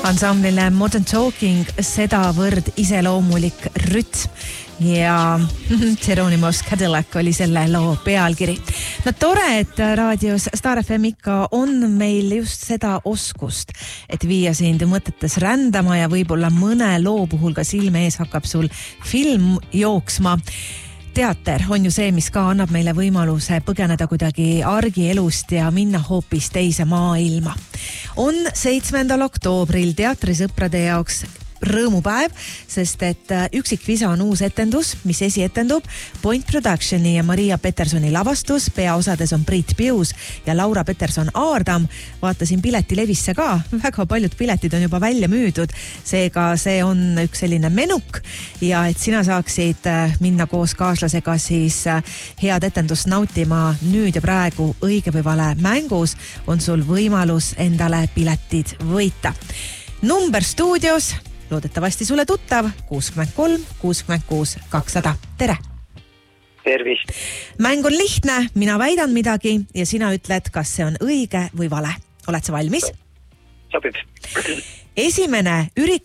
Ansamblile Modern Talking sedavõrd iseloomulik rütm ja Geronimo's Cadillac oli selle loo pealkiri. No tore, et raadios Star FM ikka on meil just seda oskust, et viia sind mõtetes rändama ja võib-olla mõne loo puhul ka silme ees hakkab sul film jooksma. Teater on ju see, mis ka annab meile võimaluse põgeneda kuidagi argielust ja minna hoopis teise maailma. On 7. oktoobril teatrisõprade jaoks rõõmupäev, sest et Üksikvisa on uus etendus, mis esietendub Point Productioni ja Maria Petersoni lavastus. Peaosades on Priit Pius ja Laura Peterson-Aardam. Vaatasin piletilevisse ka, väga paljud piletid on juba välja müüdud, seega see on üks selline menuk ja et sina saaksid minna koos kaaslasega siis head etendust nautima nüüd ja praegu õige või vale mängus, on sul võimalus endale piletid võita. Number stuudios loodetavasti sulle tuttav 63 66 200. Tere! Tervist! Mäng on lihtne, mina väidan midagi ja sina ütled, kas see on õige või vale. Oled sa valmis? Sobib. Esimene